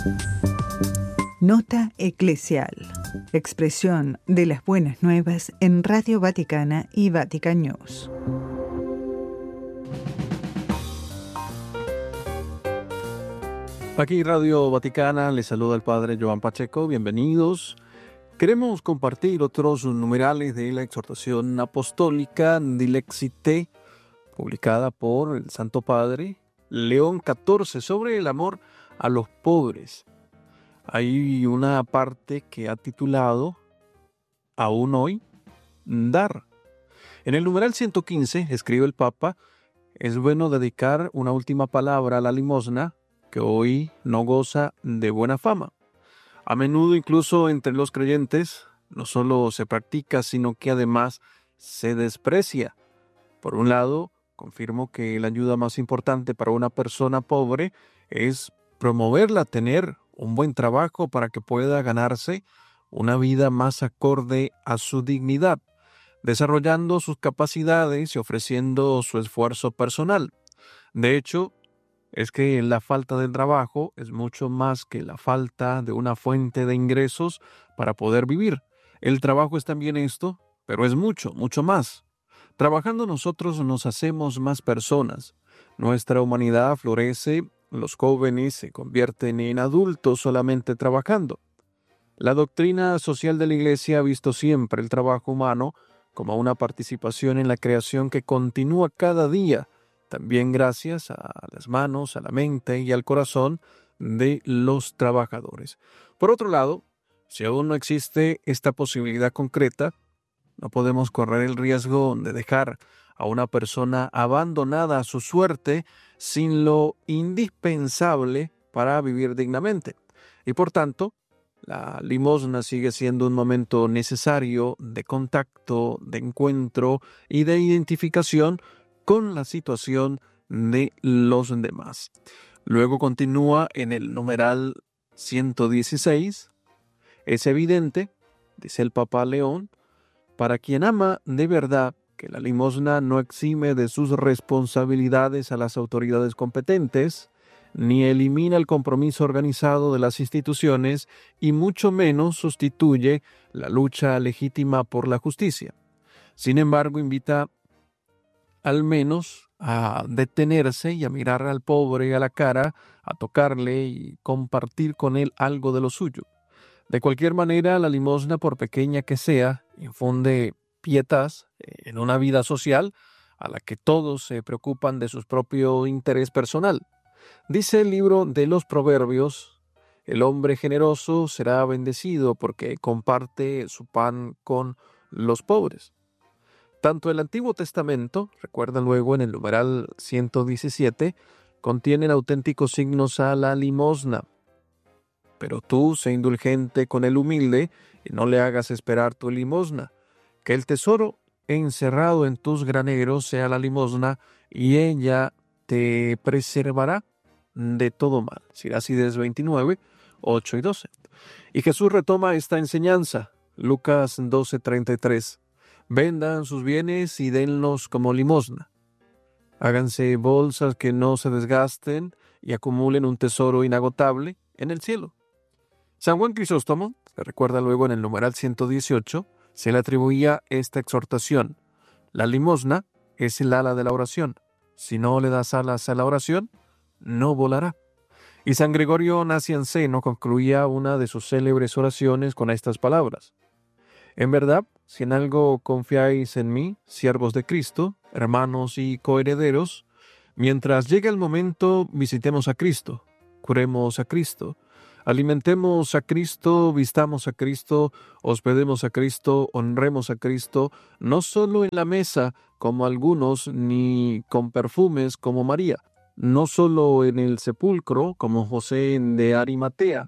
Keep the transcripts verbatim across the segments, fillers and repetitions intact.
Nota eclesial. Expresión de las buenas nuevas en Radio Vaticana y Vatican News. Aquí Radio Vaticana, les saluda el Padre Joan Pacheco, bienvenidos. Queremos compartir otros numerales de la exhortación apostólica Dilexit Te, publicada por el Santo Padre León catorce, sobre el amor a los pobres. Hay una parte que ha titulado Aún hoy, dar. En el numeral ciento quince, escribe el Papa, es bueno dedicar una última palabra a la limosna, que hoy no goza de buena fama. A menudo, incluso entre los creyentes, no solo se practica, sino que además se desprecia. Por un lado, confirmo que la ayuda más importante para una persona pobre es promoverla a tener un buen trabajo para que pueda ganarse una vida más acorde a su dignidad, desarrollando sus capacidades y ofreciendo su esfuerzo personal. De hecho, es que la falta de trabajo es mucho más que la falta de una fuente de ingresos para poder vivir. El trabajo es también esto, pero es mucho, mucho más. Trabajando nosotros nos hacemos más personas. Nuestra humanidad florece, los jóvenes se convierten en adultos solamente trabajando. La doctrina social de la Iglesia ha visto siempre el trabajo humano como una participación en la creación que continúa cada día, también gracias a las manos, a la mente y al corazón de los trabajadores. Por otro lado, si aún no existe esta posibilidad concreta, no podemos correr el riesgo de dejar a una persona abandonada a su suerte sin lo indispensable para vivir dignamente. Y por tanto, la limosna sigue siendo un momento necesario de contacto, de encuentro y de identificación con la situación de los demás. Luego continúa en el numeral ciento dieciséis. Es evidente, dice el Papa León, para quien ama de verdad, que la limosna no exime de sus responsabilidades a las autoridades competentes, ni elimina el compromiso organizado de las instituciones y mucho menos sustituye la lucha legítima por la justicia. Sin embargo, invita al menos a detenerse y a mirar al pobre a la cara, a tocarle y compartir con él algo de lo suyo. De cualquier manera, la limosna, por pequeña que sea, infunde pietas en una vida social a la que todos se preocupan de su propio interés personal. Dice el libro de los Proverbios, el hombre generoso será bendecido porque comparte su pan con los pobres. Tanto el Antiguo Testamento, recuerda luego en el numeral ciento diecisiete, contienen auténticos signos a la limosna. Pero tú, sé indulgente con el humilde y no le hagas esperar tu limosna. Que el tesoro encerrado en tus graneros sea la limosna y ella te preservará de todo mal. Siracides veintinueve, ocho y doce. Y Jesús retoma esta enseñanza. Lucas doce, treinta y tres. Vendan sus bienes y denlos como limosna. Háganse bolsas que no se desgasten y acumulen un tesoro inagotable en el cielo. San Juan Crisóstomo, se recuerda luego en el numeral ciento dieciocho, se le atribuía esta exhortación. La limosna es el ala de la oración. Si no le das alas a la oración, no volará. Y San Gregorio Nacianceno concluía una de sus célebres oraciones con estas palabras. En verdad, si en algo confiáis en mí, siervos de Cristo, hermanos y coherederos, mientras llegue el momento, visitemos a Cristo, curemos a Cristo, alimentemos a Cristo, vistamos a Cristo, hospedemos a Cristo, honremos a Cristo, no solo en la mesa como algunos, ni con perfumes como María, no solo en el sepulcro como José de Arimatea,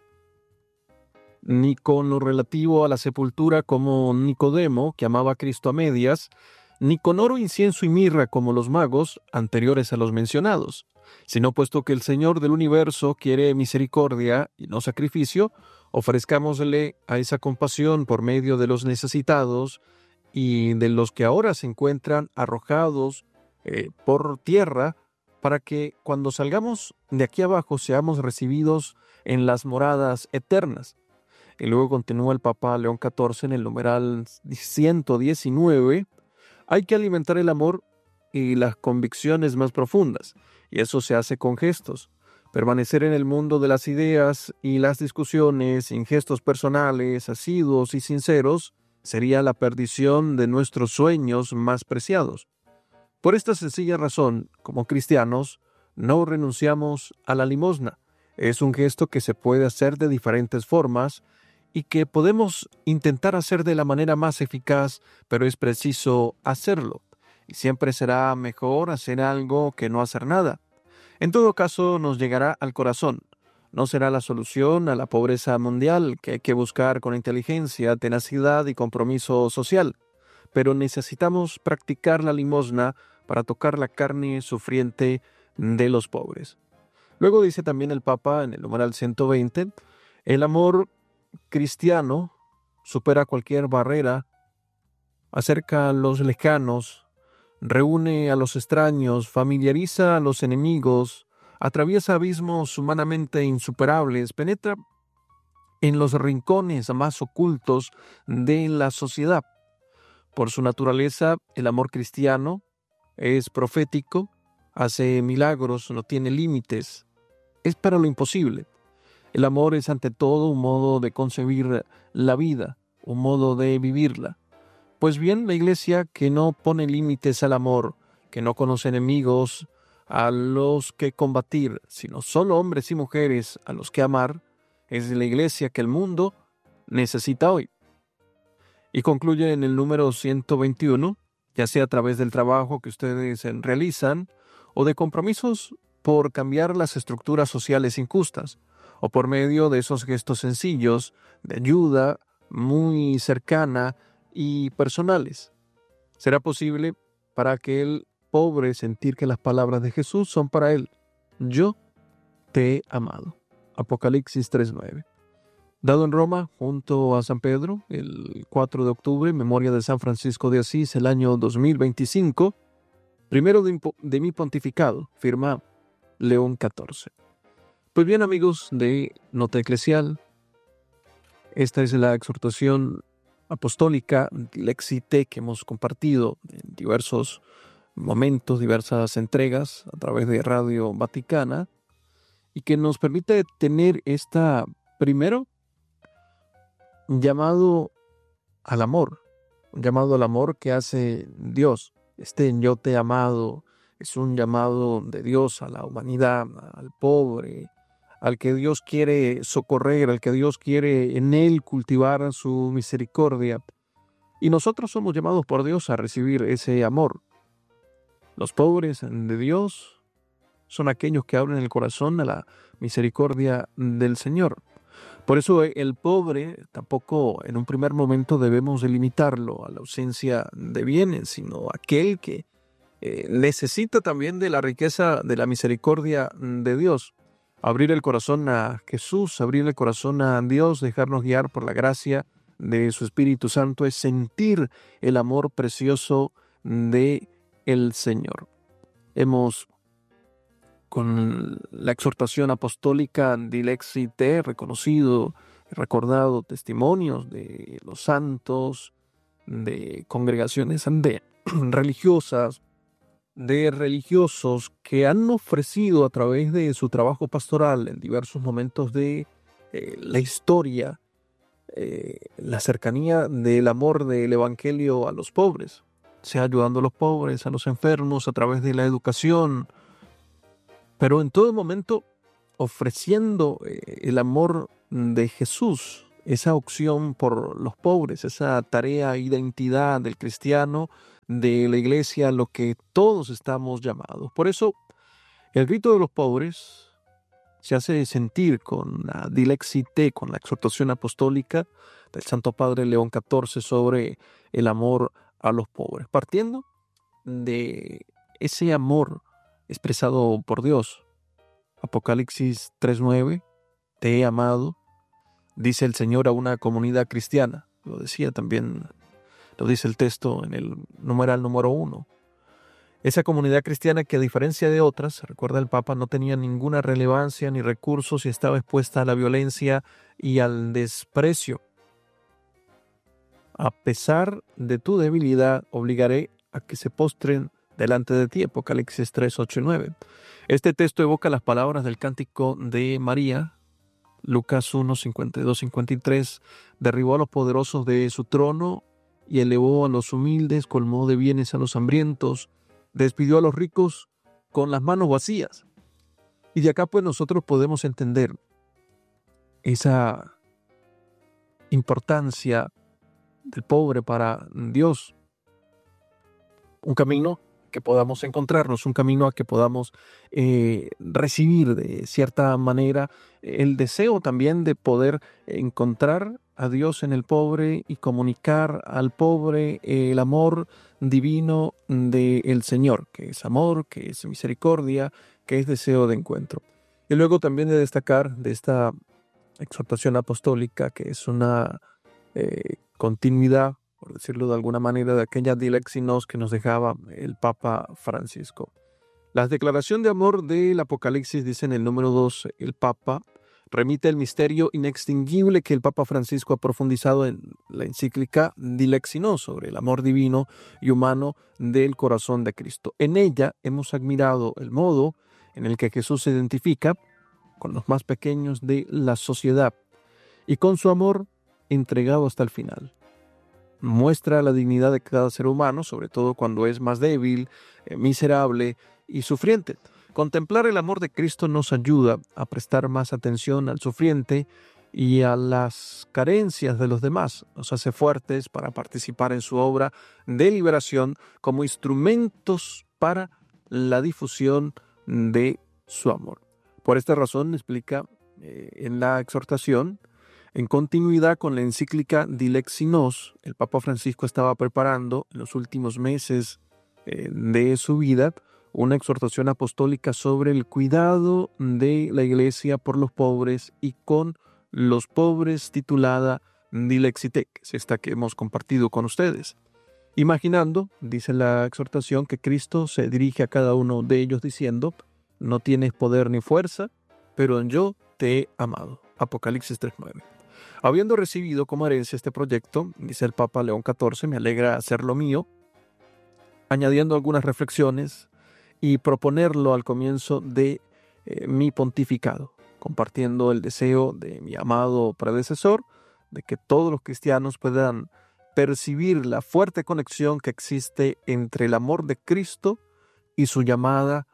ni con lo relativo a la sepultura como Nicodemo, que amaba a Cristo a medias, ni con oro, incienso y mirra como los magos anteriores a los mencionados, sino puesto que el Señor del universo quiere misericordia y no sacrificio, ofrezcámosle a esa compasión por medio de los necesitados y de los que ahora se encuentran arrojados eh, por tierra, para que cuando salgamos de aquí abajo seamos recibidos en las moradas eternas. Y luego continúa el Papa León catorce en el numeral ciento diecinueve. Hay que alimentar el amor y las convicciones más profundas, y eso se hace con gestos. Permanecer en el mundo de las ideas y las discusiones sin gestos personales, asiduos y sinceros, sería la perdición de nuestros sueños más preciados. Por esta sencilla razón, como cristianos, no renunciamos a la limosna. Es un gesto que se puede hacer de diferentes formas y que podemos intentar hacer de la manera más eficaz, pero es preciso hacerlo. Y siempre será mejor hacer algo que no hacer nada. En todo caso, nos llegará al corazón. No será la solución a la pobreza mundial que hay que buscar con inteligencia, tenacidad y compromiso social, pero necesitamos practicar la limosna para tocar la carne sufriente de los pobres. Luego dice también el Papa en el numeral ciento veinte, el amor cristiano supera cualquier barrera, acerca a los lejanos, reúne a los extraños, familiariza a los enemigos, atraviesa abismos humanamente insuperables, penetra en los rincones más ocultos de la sociedad. Por su naturaleza, el amor cristiano es profético, hace milagros, no tiene límites, es para lo imposible. El amor es ante todo un modo de concebir la vida, un modo de vivirla. Pues bien, la Iglesia que no pone límites al amor, que no conoce enemigos a los que combatir, sino solo hombres y mujeres a los que amar, es la Iglesia que el mundo necesita hoy. Y concluye en el número ciento veintiuno, ya sea a través del trabajo que ustedes realizan o de compromisos por cambiar las estructuras sociales injustas, o por medio de esos gestos sencillos de ayuda muy cercana y personales. Será posible para aquel pobre sentir que las palabras de Jesús son para él. Yo te he amado. Apocalipsis tres nueve. Dado en Roma, junto a San Pedro, el cuatro de octubre, memoria de San Francisco de Asís, el año dos mil veinticinco, primero de, de mi pontificado, firma León catorce. Pues bien, amigos de Nota Eclesial, esta es la exhortación apostólica Dilexite que hemos compartido en diversos momentos, diversas entregas a través de Radio Vaticana, y que nos permite tener esta, primero, llamado al amor, un llamado al amor que hace Dios. Este yo te he amado es un llamado de Dios a la humanidad, al pobre, al que Dios quiere socorrer, al que Dios quiere en él cultivar su misericordia. Y nosotros somos llamados por Dios a recibir ese amor. Los pobres de Dios son aquellos que abren el corazón a la misericordia del Señor. Por eso el pobre tampoco en un primer momento debemos delimitarlo a la ausencia de bienes, sino aquel que eh, necesita también de la riqueza de la misericordia de Dios. Abrir el corazón a Jesús, abrir el corazón a Dios, dejarnos guiar por la gracia de su Espíritu Santo, es sentir el amor precioso de el Señor. Hemos, con la exhortación apostólica Dilexite, reconocido y recordado testimonios de los santos, de congregaciones de religiosas, de religiosos que han ofrecido a través de su trabajo pastoral en diversos momentos de eh, la historia, eh, la cercanía del amor del Evangelio a los pobres, sea ayudando a los pobres, a los enfermos, a través de la educación, pero en todo momento ofreciendo eh, el amor de Jesús, esa opción por los pobres, esa tarea, identidad del cristiano, de la iglesia, a lo que todos estamos llamados. Por eso, el grito de los pobres se hace sentir con la Dilexite, con la exhortación apostólica del Santo Padre León catorce sobre el amor a los pobres, partiendo de ese amor expresado por Dios. Apocalipsis tres nueve, te he amado, dice el Señor a una comunidad cristiana. Lo decía también, lo dice el texto en el numeral número uno. Esa comunidad cristiana que, a diferencia de otras, recuerda el Papa, no tenía ninguna relevancia ni recursos y estaba expuesta a la violencia y al desprecio. A pesar de tu debilidad, obligaré a que se postren delante de ti. Apocalipsis tres, ocho y nueve. Este texto evoca las palabras del cántico de María, Lucas uno, cincuenta y dos, cincuenta y tres. Derribó a los poderosos de su trono y elevó a los humildes, colmó de bienes a los hambrientos, despidió a los ricos con las manos vacías. Y de acá pues nosotros podemos entender esa importancia del pobre para Dios. Un camino que podamos encontrarnos, un camino a que podamos eh, recibir de cierta manera el deseo también de poder encontrar a Dios en el pobre y comunicar al pobre el amor divino del Señor, que es amor, que es misericordia, que es deseo de encuentro. Y luego también de destacar de esta exhortación apostólica, que es una eh, continuidad, por decirlo de alguna manera, de aquella dilexinos que nos dejaba el Papa Francisco. La declaración de amor del Apocalipsis, dice en el número dos, el Papa remite el misterio inextinguible que el Papa Francisco ha profundizado en la encíclica Dilexinos sobre el amor divino y humano del corazón de Cristo. En ella hemos admirado el modo en el que Jesús se identifica con los más pequeños de la sociedad y con su amor entregado hasta el final. Muestra la dignidad de cada ser humano, sobre todo cuando es más débil, eh, miserable y sufriente. Contemplar el amor de Cristo nos ayuda a prestar más atención al sufriente y a las carencias de los demás. Nos hace fuertes para participar en su obra de liberación como instrumentos para la difusión de su amor. Por esta razón, explica eh, en la exhortación, en continuidad con la encíclica Dilexinos, el Papa Francisco estaba preparando en los últimos meses eh, de su vida una exhortación apostólica sobre el cuidado de la Iglesia por los pobres y con los pobres, titulada Dilexite, que es esta que hemos compartido con ustedes. Imaginando, dice la exhortación, que Cristo se dirige a cada uno de ellos diciendo: no tienes poder ni fuerza, pero yo te he amado. Apocalipsis tres nueve. Habiendo recibido como herencia este proyecto, dice el Papa León catorce, me alegra hacerlo mío, añadiendo algunas reflexiones y proponerlo al comienzo de eh, mi pontificado, compartiendo el deseo de mi amado predecesor de que todos los cristianos puedan percibir la fuerte conexión que existe entre el amor de Cristo y su llamada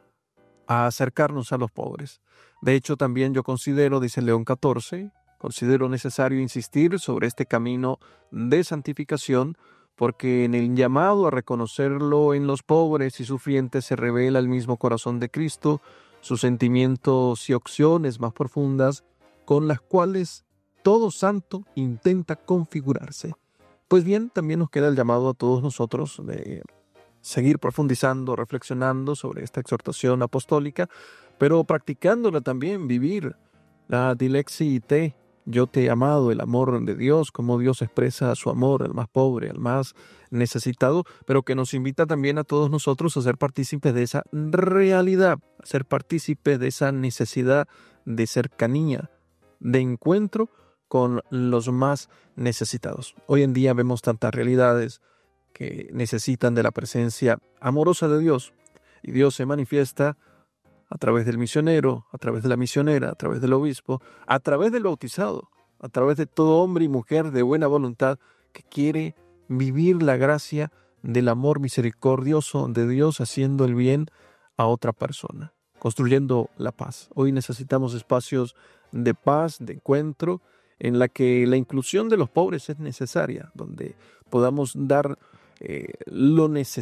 a acercarnos a los pobres. De hecho, también yo considero, dice León catorce, considero necesario insistir sobre este camino de santificación, porque en el llamado a reconocerlo en los pobres y sufrientes se revela el mismo corazón de Cristo, sus sentimientos y opciones más profundas, con las cuales todo santo intenta configurarse. Pues bien, también nos queda el llamado a todos nosotros de seguir profundizando, reflexionando sobre esta exhortación apostólica, pero practicándola también, vivir la dilexite, yo te he amado, el amor de Dios, como Dios expresa su amor al más pobre, al más necesitado, pero que nos invita también a todos nosotros a ser partícipes de esa realidad, a ser partícipes de esa necesidad de cercanía, de encuentro con los más necesitados. Hoy en día vemos tantas realidades que necesitan de la presencia amorosa de Dios, y Dios se manifiesta a través del misionero, a través de la misionera, a través del obispo, a través del bautizado, a través de todo hombre y mujer de buena voluntad que quiere vivir la gracia del amor misericordioso de Dios, haciendo el bien a otra persona, construyendo la paz. Hoy necesitamos espacios de paz, de encuentro, en la que la inclusión de los pobres es necesaria, donde podamos dar eh, lo necesario